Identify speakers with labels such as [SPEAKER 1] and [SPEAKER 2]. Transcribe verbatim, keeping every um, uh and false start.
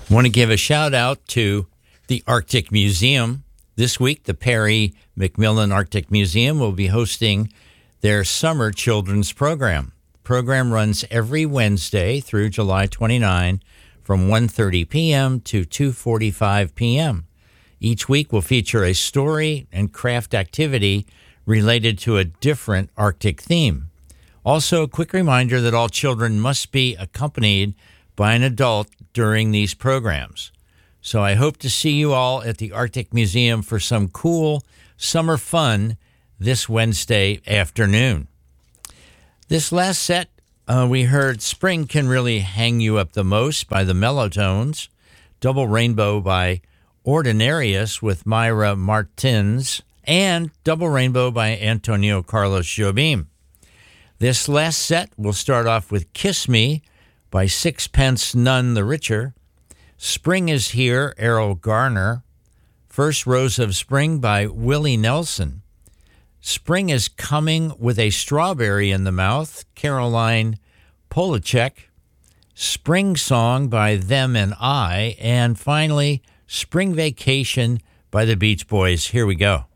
[SPEAKER 1] Want to give a shout out to the Arctic Museum. This week, the Perry McMillan Arctic Museum will be hosting their summer children's program. The program runs every Wednesday through July twenty-ninth from one thirty p.m. to two forty-five p.m. Each week will feature a story and craft activity related to a different Arctic theme. Also, a quick reminder that all children must be accompanied by an adult during these programs. So I hope to see you all at the Arctic Museum for some cool summer fun this Wednesday afternoon. This last set, uh, we heard Spring Can Really Hang You Up the Most by the Mellotones, Double Rainbow by Ordinarius with Myra Martins, and Double Rainbow by Antonio Carlos Jobim. This last set will start off with Kiss Me by Sixpence None the Richer, Spring Is Here, Errol Garner, First Rose of Spring by Willie Nelson, Spring Is Coming with a Strawberry in the Mouth, Caroline Polachek, Spring Song by Them and I, and finally, Spring Vacation by the Beach Boys. Here we go.